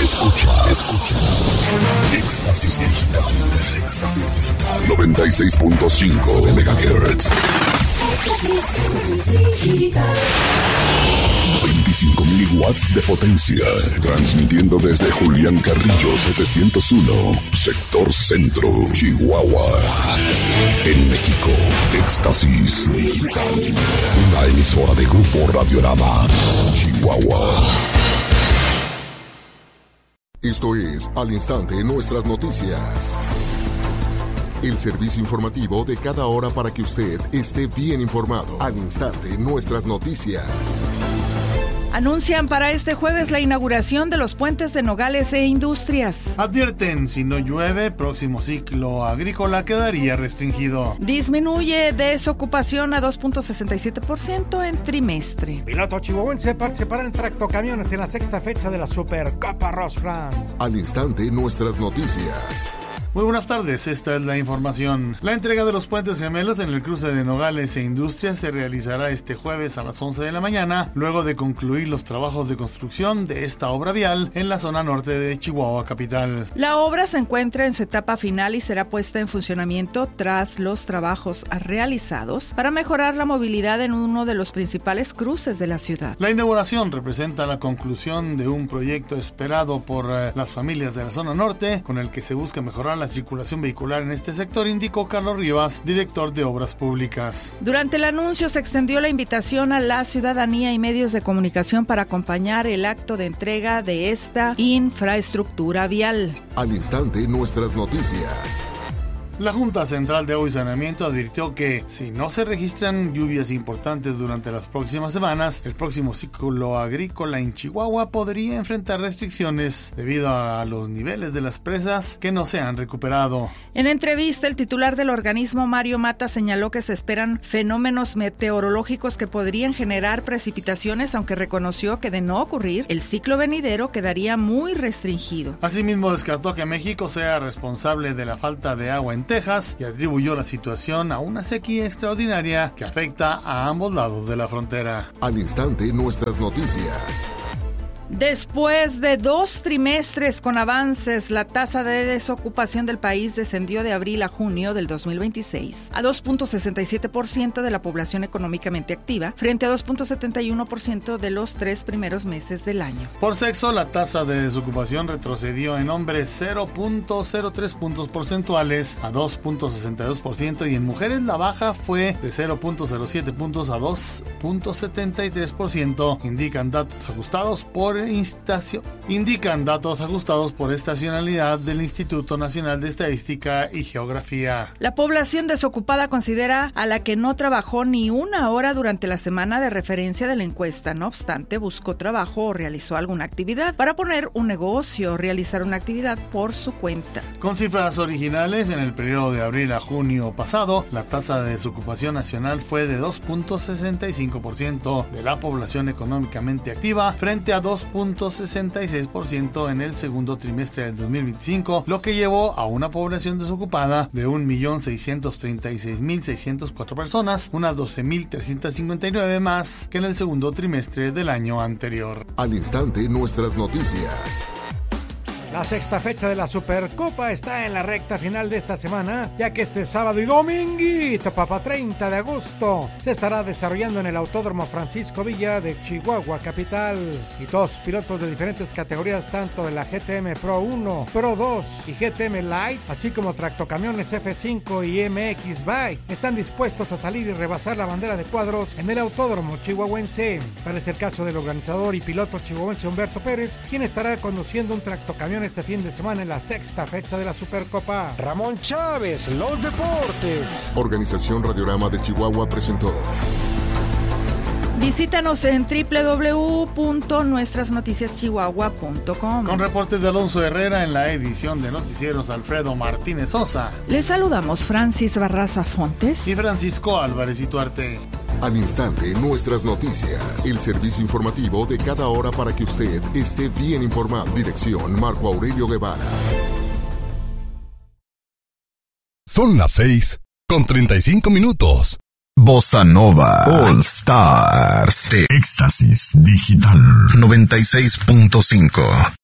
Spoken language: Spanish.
Escucha. Éxtasis Digital. 96.5 MHz. 25.000 watts de potencia. Transmitiendo desde Julián Carrillo 701, sector centro, Chihuahua. En México, Éxtasis Digital. Una emisora de Grupo Radiorama, Chihuahua. Esto es Al Instante Nuestras Noticias. El servicio informativo de cada hora para que usted esté bien informado. Al Instante Nuestras Noticias. Anuncian para este jueves la inauguración de los puentes de Nogales e Industrias. Advierten, si no llueve, próximo ciclo agrícola quedaría restringido. Disminuye desocupación a 2.67% en trimestre. Piloto chihuahuense participará en tractocamiones en la sexta fecha de la Supercopa Ross France. Al Instante Nuestras Noticias. Muy buenas tardes, esta es la información. La entrega de los puentes gemelos en el cruce de Nogales e Industrias se realizará este jueves a las 11 de la mañana, luego de concluir los trabajos de construcción de esta obra vial en la zona norte de Chihuahua capital. La obra se encuentra en su etapa final y será puesta en funcionamiento tras los trabajos realizados para mejorar la movilidad en uno de los principales cruces de la ciudad. La inauguración representa la conclusión de un proyecto esperado por las familias de la zona norte, con el que se busca mejorar la circulación vehicular en este sector, indicó Carlos Rivas, director de Obras Públicas. Durante el anuncio se extendió la invitación a la ciudadanía y medios de comunicación para acompañar el acto de entrega de esta infraestructura vial. Al Instante Nuestras Noticias. La Junta Central de Agua y Saneamiento advirtió que si no se registran lluvias importantes durante las próximas semanas, el próximo ciclo agrícola en Chihuahua podría enfrentar restricciones debido a los niveles de las presas que no se han recuperado. En entrevista, el titular del organismo, Mario Mata, señaló que se esperan fenómenos meteorológicos que podrían generar precipitaciones, aunque reconoció que de no ocurrir, el ciclo venidero quedaría muy restringido. Asimismo, descartó que México sea responsable de la falta de agua en Texas y atribuyó la situación a una sequía extraordinaria que afecta a ambos lados de la frontera. Al Instante Nuestras Noticias. Después de 2 trimestres con avances, la tasa de desocupación del país descendió de abril a junio del 2026 a 2.67% de la población económicamente activa, frente a 2.71% de los 3 primeros meses del año. Por sexo, la tasa de desocupación retrocedió en hombres 0.03 puntos porcentuales a 2.62% y en mujeres la baja fue de 0.07 puntos a 2.73%, indican datos ajustados por estacionalidad del Instituto Nacional de Estadística y Geografía. La población desocupada considera a la que no trabajó ni una hora durante la semana de referencia de la encuesta. No obstante, buscó trabajo o realizó alguna actividad para poner un negocio o realizar una actividad por su cuenta. Con cifras originales, en el periodo de abril a junio pasado, la tasa de desocupación nacional fue de 2.65% de la población económicamente activa frente a 2.66% en el segundo trimestre del 2025, lo que llevó a una población desocupada de 1.636.604 personas, unas 12.359 más que en el segundo trimestre del año anterior. Al Instante Nuestras Noticias. La sexta fecha de la Supercopa está en la recta final de esta semana, ya que este sábado y dominguito, 30 de agosto, se estará desarrollando en el Autódromo Francisco Villa de Chihuahua capital. Y 2 pilotos de diferentes categorías, tanto de la GTM Pro 1, Pro 2 y GTM Light, así como tractocamiones F5 y MX Bike, están dispuestos a salir y rebasar la bandera de cuadros en el Autódromo chihuahuense. Tal es el caso del organizador y piloto chihuahuense Humberto Pérez, quien estará conduciendo un tractocamión este fin de semana en la sexta fecha de la Supercopa. Ramón Chávez, los deportes. Organización Radiorama de Chihuahua presentó. Visítanos en www.nuestrasnoticiaschihuahua.com. Con reportes de Alonso Herrera en la edición de Noticieros Alfredo Martínez Sosa. Les saludamos Francis Barraza Fontes y Francisco Álvarez Ituarte. Al Instante Nuestras Noticias, el servicio informativo de cada hora para que usted esté bien informado. Dirección Marco Aurelio Guevara. Son las 6:35. Bossa Nova All Stars de Éxtasis Digital 96.5.